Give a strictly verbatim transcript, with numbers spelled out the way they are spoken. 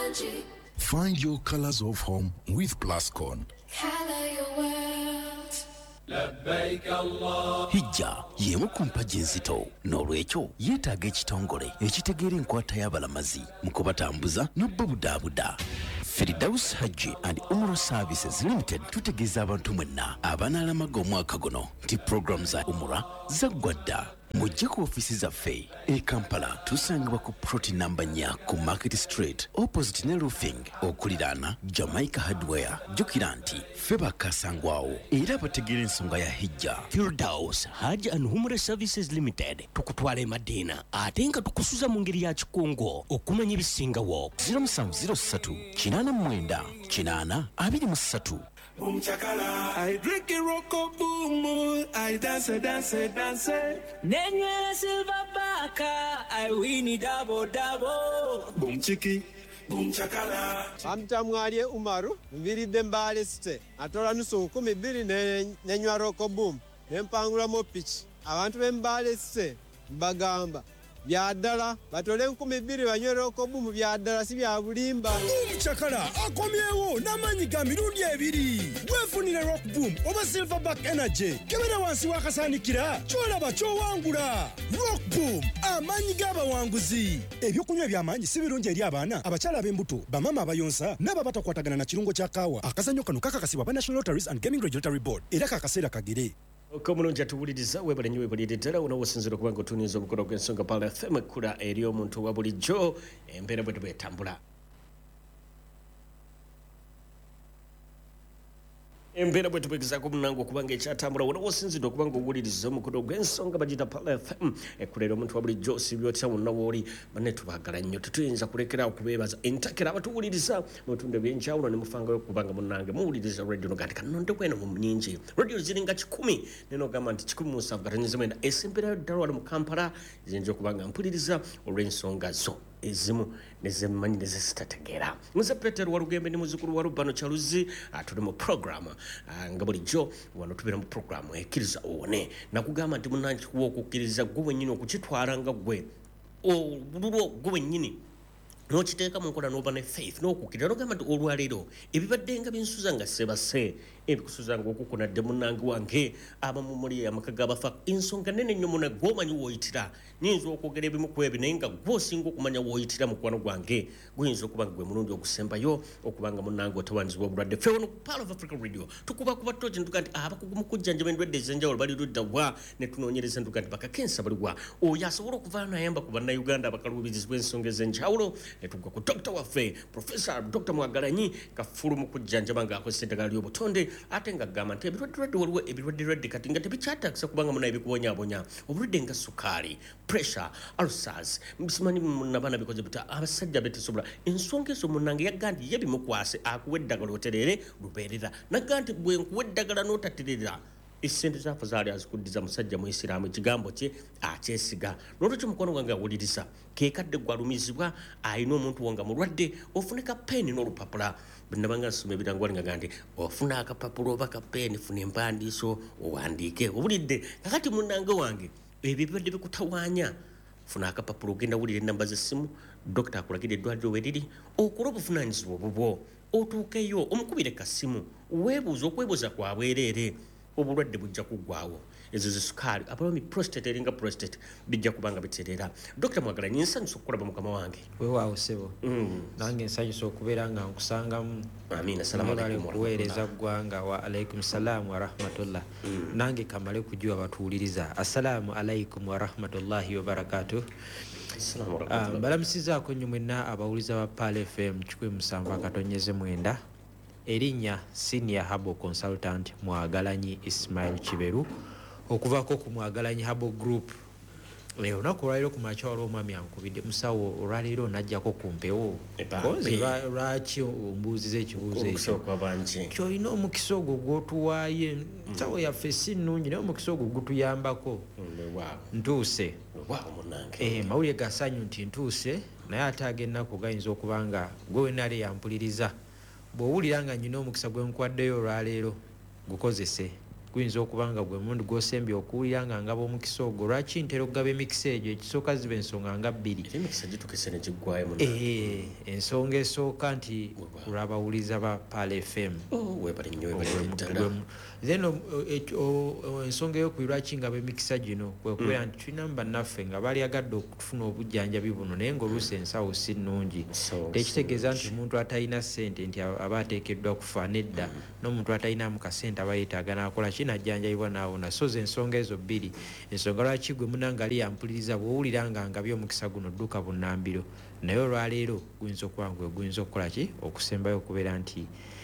energy. Find your colors of home with Plascon. Color your world. لبيك الله. Hijja yemu kumpagi enzito n'olwekyo yeetaaga ekitongole ekitegeera enkwata y'abalamazi mu kubatambuza n'obbabudaabuda. Firdaus Hajji and Umrah Services Limited tutegeeza abantu mwenna abanaalamaga omwaka guno nti program za Umrah zaggwa dda. Mujje ku ofisi zaffe e Kampala tusangibwa ku ploti namba nnya ku Market Street opposite ne roofing okuliraana Jamaica Hardware. Jjukira nti ffe bakasangwawo era bategeera ensonga ya hijja. Firdaus Hajji and Umrah Services Limited tukutwala e Madina ate nga tukusuza mu ngeri ya kikungo okumanya ebisingawo. zero seven zero three kinaana mwenda kinaana abiri mu ssatu. Boom chakala. I drink a rocko boom. I dance, dance, dance. Nenye silver baka. I win it double double. Boom chiki. Boom chakala. Amtamwalye Umaru mviridde mbale site atola nusu kumi bbiri nenywa rocko boom nempangula mo pitch abantu bembale site bagamba byadala batole nkumi bbiri banywe rocko boom byadala si bya bulimba. Chakala akomyewo n'amanyi ga mirundi ebiri wefunire rock boom oba silverback energy kebera wansi wakasaanikira kyolaba kyowangula. Rock boom amanyi g'abawanguzi. Ebyokunywa by'amaanyi si birungi eri abaana abakyala ab'embuto bamama abayonsa n'abo abatakwatagana na kirungo kya kaawa. Akazannyo kano kakakasibwa ba National Lotteries and Gaming Regulatory Board era kakaseera kagere. Okomulungi atuwuliriza webale nnyo webali ddala unaawosinzira okuba nga otuuniza obukola gw'ensonga Pala F M ekkula eri omuntu wa bulijjo embeera bwe bwetambula. Embeera bwe tubegezaako munango okuba nga ekyatambula unaawosinzira okuba nga owuliriza omukono gw'ensonga bagita Pala F M ekkula eri omuntu wa bulijjo si byotya wonna wooli banne tubaagala nnyo tetuyinza kulekeraawo kubeebaza entakera abatuwuliriza mu bitundu eby'enjawulo ne mufangayo okuba nga munnange muwuliriza radio nogandi kanonde bweno mu nnyingi radio ziringa kikumi nenogamba nti kikumi mu nsanvu gatonnyeza mwenda esemperayo ddala wali mu Kampala ziyinza okuba nga mpuliriza olw'ensonga zo ezimu nezemmanyi nezisitategeera. Muze Peter Walugembe ne muzukulu wa Rubano Chaluzi atuli mu program nga bulijjo wano tubeera mu program ekkiriza owone nakugamba nti munnange kuwa okukkiriza gwe wennyini okukitwala nga gwe obululwo gwe wennyini n'okiteeka mu nkola n'oba ne faith n'okukkirira n'ogamba nti olwaleero ebibadde nga binsuza nga sebase ebikusuza nga okukunadde munnange wange abamu muli amaka g'abafa ensonga nene nnyo muna gw'omanyi w'oyitira niyinza okwogera ebimu ku ebyo naye nga gw'osinga okumanya w'oyitira mukwano gwange guyinza okuba nga gwe mulundi ogusembayo okuba nga munnange otawaanyizibwa obulwadde ffe wano Power of Africa Radio tukubakuba toki ntuga nti abakugu mu kujjanjaba endwadde ez'enjawulo bali ludda wa ne tunoonyereza ntuga nti bakakensa bali wa oyo asobola okuvayo n'ayamba ku bannayuganda abakaluubirizibwa ensonga ez'enjawulo netugwa ku dokita waffe Professor Doctor Mwagalanyi kafulu mu kujjanjaba ng'akozesa eddagala ly'obutonde ate nga agamba nti ebirwadde waliwo ebirwadde kati nga tebikyatagisa kubanga muna ebikubonyaabonya obulwadde nga sukaali pressure ulcers simanyi munabaana bikoze buta abasajja betesobola ensonga ezo munnange yagga nti ye bimukwase akuwa eddagala oterere lubeerera nagga nti bwe nkuwa eddagala n'otaterera essente zaffe zaali azikuddiza musajja muisiraamu ekigambo kye akyesiga n'olwekyo mukwano gwange awuliriza keekadde gwalumizibwa alina omuntu wonga mulwadde ofune kapeeni n'olupapula bwenabanga nsoma ebirangwa nga nti ofuna akapapula oba kapeeni funa empandiiso owandiike obulidde kakati munnange wange ebyo bibadde bikutawaanya funa akapapula ogenda wulira ennamba z'essimu dokita akulagidde eddwaliro we riri okola obuvunaanyizibwa obubwo otuukeyo omukubire kasimu weebuuza okwebuuza kwa bwereere obulwadde bujja kuggwaawo ezo zisukaali abalumi prostate eringa prostate bijja kubanga biterera. Dokita Mwagalanyi nsanyusa okukulaba mukama wange. Weewaawo ssebo nange nsanyusa okubeera nga nkusangamu. Amiina, salaamu alaykum kuweereza ggwanga wa alaykum salaamu wa rahmatullah. Nange kamale kujiwa batuwuliriza assalaamu alaykum wa rahmatullahi wa barakatuh. Mbalamusizaako nnyo mwenna abawuliza ba Pala F M kikumi musanvu akatonnyeze mwenda. Erinya Senior Habo Consultant Mwagalanyi Ismail Kiberu okuvako ku Mwagalanyi Habo Group. Leo nakolwayo ku macho walo mami yankubidde musawo olwaliro najjako kumpewo koze lwaki ombuuzize ekibuuzo ekyo kyo ino omukisa ogwo gwotuwaaye nsawo yaffe si nnungi naye omukisa ogwo gutuyambako ntuuse eh mawulire gasanyu nti ntuuse naye ate ag'ennaku gayinza okuba nga gwe wenali yampuliriza bw'owulira nga nyina omukisa gwe nkwaddeyo olwaleero gukozese guyinza okuba nga gwe mulundi gw'osembye okuwulira nga ngaba omukisa ogwo. Lwaki ntera okugaba emikisa egyo? Ekisooka ziba ensonga nga bbiri. Eh, ensonga esooka nti kulw'abawuliza ba Pal F M. Then ensonga ey'okubiri lwaki ngaba emikisa gino kwe kubeera nti tulina mu bannaffe nga bali agadde okufuna obujjanjabi buno naye ng'oluusi ensawo si nnungi. Tekitegeeza nti omuntu atalina ssente nti aba ateekeddwa kufa. Nedda, n'omuntu atalina mu kasente aba yeetaaga n'akola ki n'ajjanjabibwa n'awona. So ze ensonga ezo bbiri. Ensonga lwaki gwe munange ali yampuliriza bw'owulira nga ngabye omukisa guno dduka bunnambiro, naye olwaleero guyinza okuba nga gwe guyinza okukola ki okusembayo okubeera nti